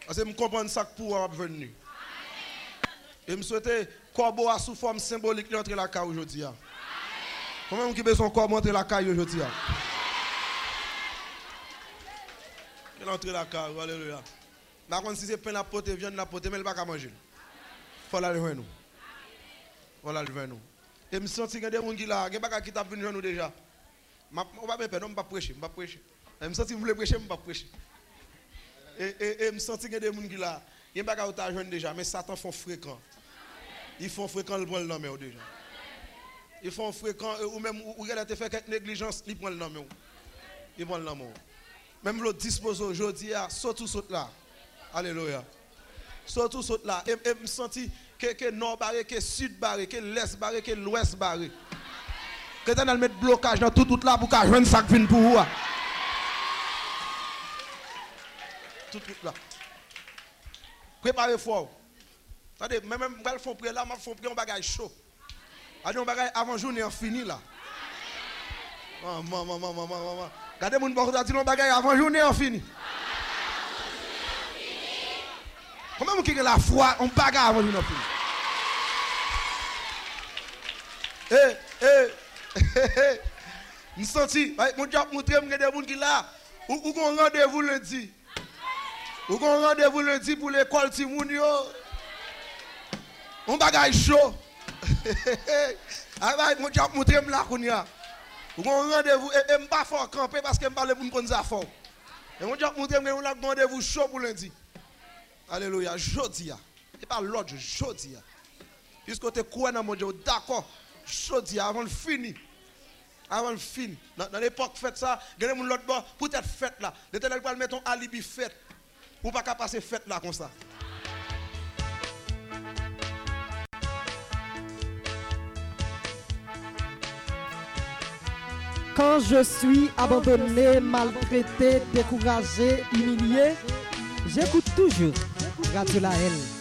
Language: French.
Parce que je comprends ça pour venir. Et je souhaite corbeau sous forme symbolique d'entrer la caille aujourd'hui. Comment qui besoin corbeau entrer la caille aujourd'hui? Il entre la caille, alléluia. Par contre, si c'est pain la pote, viande la pote, mais il ne va pas manger. Il faut aller vers nous. Il faut aller vers nous. Et je sens qu'il y a des gens qui là, il y a des gens qui sont venus vers nous déjà. Je ne vais pas perdre, je ne vais pas prêcher. Je me sens que je voulais prêcher, je ne vais pas prêcher. Et je me sens qu'il y a des gens qui là, il y a des gens qui sont jeunes déjà, mais Satan font fréquent. Ils font fréquent, ils prennent le nom déjà. Ils font fréquent, ou même, ou ils ont fait quelque négligence, ils prennent le nom. Ils prennent le nom. Même l'autre dispose aujourd'hui, surtout là. Alléluia. Surtout là. Et je me sens que nord barré, que sud barré, que l'est barré, que l'ouest barré. Que tu as mettre blocage dans tout là pour que joindre ça vienne pour vous. Tout là. Préparez fort. Attendez, même je fais prier là, je fais prier un bagage chaud. Un bagage avant journée en fini là. Maman. Regardez mon bagage dit un bagage avant journée en fini. Comment vous avez la foi, on bagarre avant journée en fini. Je sens, mon job montre que des gens qui là, ou qu'on rendez-vous lundi. Ou qu'on rendez-vous lundi pour l'école Timounio. On bagaille chaud. Mon job montre là qu'on y a. Ou qu'on rendez-vous et je ne pas fort camper parce que je ne parle pas de nous fort. Et mon job montre que on a rendez-vous chaud pour lundi. Alléluia, jodi a. Et pas l'autre, jodi a. Puisque tu es quoi dans mon Dieu, d'accord, jodi a, avant le fini. Avant le fini. Dans l'époque fête ça, gagner mon l'autre bord, peut-être fête là. L'Éternel va mettre un alibi fête. Ou pas qu'à passer fête là comme ça. Quand je suis abandonné, maltraité, découragé, humilié, j'écoute toujours Radio La Haine.